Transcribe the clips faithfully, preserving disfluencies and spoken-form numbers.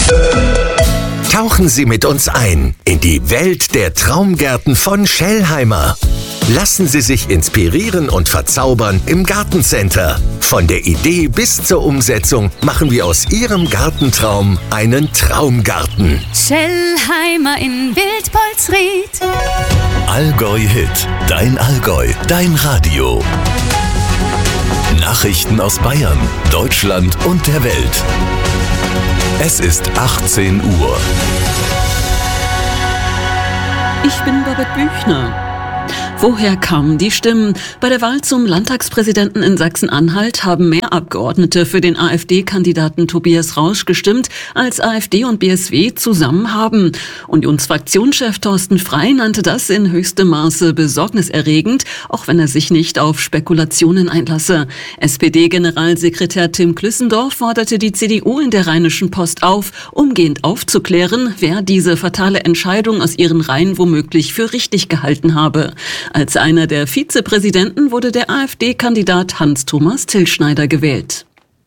Tauchen Sie mit uns ein in die Welt der Traumgärten von Schellheimer. Lassen Sie sich inspirieren und verzaubern im Gartencenter. Von der Idee bis zur Umsetzung machen wir aus Ihrem Gartentraum einen Traumgarten. Schellheimer in Wildpolsried. Allgäu Hit, dein Allgäu, dein Radio. Nachrichten aus Bayern, Deutschland und der Welt. Es ist achtzehn Uhr. Ich bin Babette Büchner. Woher kamen die Stimmen? Bei der Wahl zum Landtagspräsidenten in Sachsen-Anhalt haben mehr Abgeordnete für den AfD-Kandidaten Tobias Rausch gestimmt, als AfD und B S W zusammen haben. Unionsfraktionschef Thorsten Frey nannte das in höchstem Maße besorgniserregend, auch wenn er sich nicht auf Spekulationen einlasse. S P D-Generalsekretär Tim Klüssendorf forderte die C D U in der Rheinischen Post auf, umgehend aufzuklären, wer diese fatale Entscheidung aus ihren Reihen womöglich für richtig gehalten habe. Als einer der Vizepräsidenten wurde der AfD-Kandidat Hans-Thomas Tilschneider gewählt.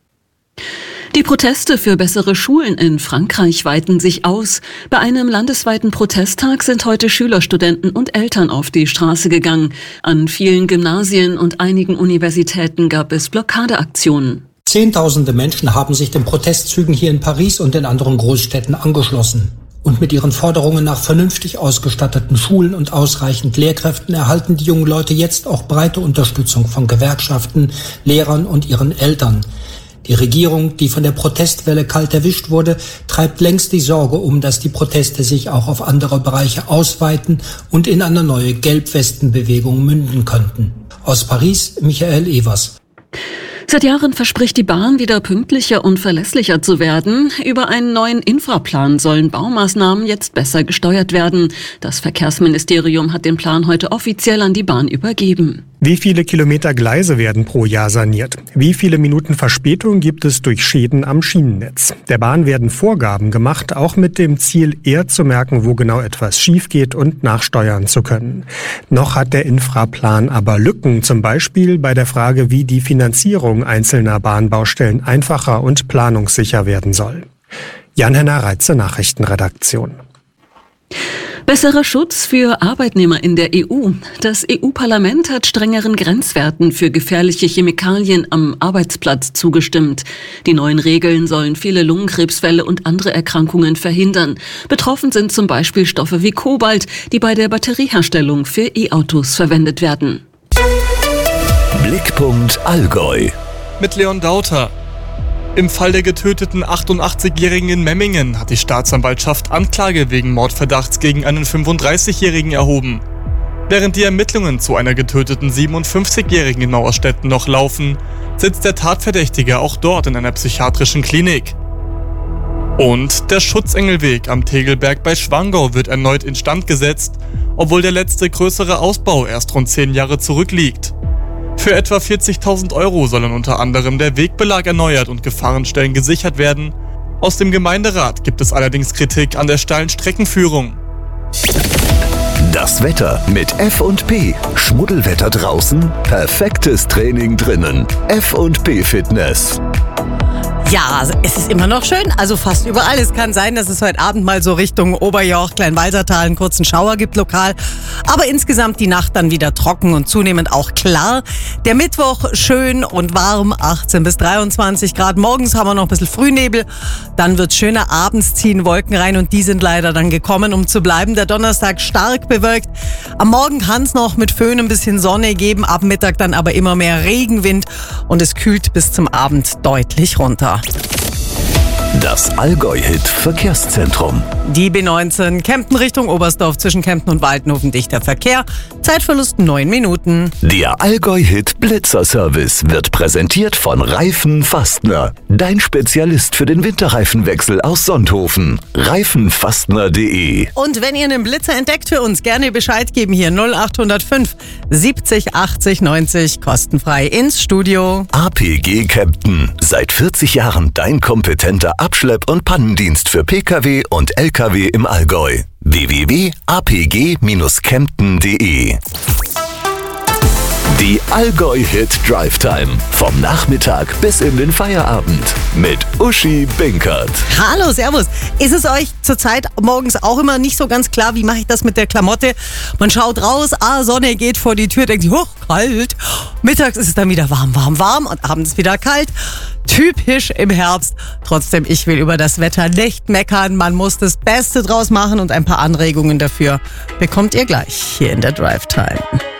Die Proteste für bessere Schulen in Frankreich weiten sich aus. Bei einem landesweiten Protesttag sind heute Schüler, Studenten und Eltern auf die Straße gegangen. An vielen Gymnasien und einigen Universitäten gab es Blockadeaktionen. Zehntausende Menschen haben sich den Protestzügen hier in Paris und in anderen Großstädten angeschlossen. Und mit ihren Forderungen nach vernünftig ausgestatteten Schulen und ausreichend Lehrkräften erhalten die jungen Leute jetzt auch breite Unterstützung von Gewerkschaften, Lehrern und ihren Eltern. Die Regierung, die von der Protestwelle kalt erwischt wurde, treibt längst die Sorge um, dass die Proteste sich auch auf andere Bereiche ausweiten und in eine neue Gelbwestenbewegung münden könnten. Aus Paris, Michael Evers. Seit Jahren verspricht die Bahn, wieder pünktlicher und verlässlicher zu werden. Über einen neuen Infraplan sollen Baumaßnahmen jetzt besser gesteuert werden. Das Verkehrsministerium hat den Plan heute offiziell an die Bahn übergeben. Wie viele Kilometer Gleise werden pro Jahr saniert? Wie viele Minuten Verspätung gibt es durch Schäden am Schienennetz? Der Bahn werden Vorgaben gemacht, auch mit dem Ziel, eher zu merken, wo genau etwas schief geht und nachsteuern zu können. Noch hat der Infraplan aber Lücken, zum Beispiel bei der Frage, wie die Finanzierung einzelner Bahnbaustellen einfacher und planungssicher werden soll. Jan-Henner Reitze, Nachrichtenredaktion. Besserer Schutz für Arbeitnehmer in der E U. Das E U-Parlament hat strengeren Grenzwerten für gefährliche Chemikalien am Arbeitsplatz zugestimmt. Die neuen Regeln sollen viele Lungenkrebsfälle und andere Erkrankungen verhindern. Betroffen sind zum Beispiel Stoffe wie Kobalt, die bei der Batterieherstellung für E-Autos verwendet werden. Blickpunkt Allgäu. Mit Leon Dauter. Im Fall der getöteten achtundachtzigjährigen in Memmingen hat die Staatsanwaltschaft Anklage wegen Mordverdachts gegen einen fünfunddreißigjährigen erhoben. Während die Ermittlungen zu einer getöteten siebenundfünfzigjährigen in Mauerstetten noch laufen, sitzt der Tatverdächtige auch dort in einer psychiatrischen Klinik. Und der Schutzengelweg am Tegelberg bei Schwangau wird erneut instand gesetzt, obwohl der letzte größere Ausbau erst rund zehn Jahre zurückliegt. Für etwa vierzigtausend Euro sollen unter anderem der Wegbelag erneuert und Gefahrenstellen gesichert werden. Aus dem Gemeinderat gibt es allerdings Kritik an der steilen Streckenführung. Das Wetter mit F und P. Schmuddelwetter draußen, perfektes Training drinnen. F und P Fitness. Ja, es ist immer noch schön, also fast überall. Es kann sein, dass es heute Abend mal so Richtung Oberjoch, Kleinwalsertal einen kurzen Schauer gibt lokal. Aber insgesamt die Nacht dann wieder trocken und zunehmend auch klar. Der Mittwoch schön und warm, achtzehn bis dreiundzwanzig Grad. Morgens haben wir noch ein bisschen Frühnebel. Dann wird schöner, abends ziehen Wolken rein und die sind leider dann gekommen, um zu bleiben. Der Donnerstag stark bewölkt. Am Morgen kann es noch mit Föhn ein bisschen Sonne geben, ab Mittag dann aber immer mehr Regenwind und es kühlt bis zum Abend deutlich runter. Das Allgäu-Hit Verkehrszentrum. Die B neunzehn Kempten Richtung Oberstdorf zwischen Kempten und Waldenhofen dichter Verkehr. Zeitverlust neun Minuten. Der Allgäu-Hit Blitzerservice wird präsentiert von Reifen Fastner. Dein Spezialist für den Winterreifenwechsel aus Sonthofen. reifenfastner punkt de. Und wenn ihr einen Blitzer entdeckt, für uns gerne Bescheid geben hier null acht null fünf siebzig achtzig neunzig kostenfrei ins Studio. A P G Kempten. Seit vierzig Jahren dein kompetenter Abschlepp- und Pannendienst für Pkw und Lkw im Allgäu. w w w punkt a p g dash kempten punkt de Die Allgäu-Hit Drive Time. Vom Nachmittag bis in den Feierabend. Mit Uschi Binkert. Hallo, servus. Ist es euch zurzeit morgens auch immer nicht so ganz klar, wie mache ich das mit der Klamotte? Man schaut raus, ah, Sonne geht vor die Tür, denkt sich, hoch, kalt. Mittags ist es dann wieder warm, warm, warm und abends wieder kalt. Typisch im Herbst. Trotzdem, ich will über das Wetter nicht meckern. Man muss das Beste draus machen und ein paar Anregungen dafür bekommt ihr gleich hier in der Drive Time.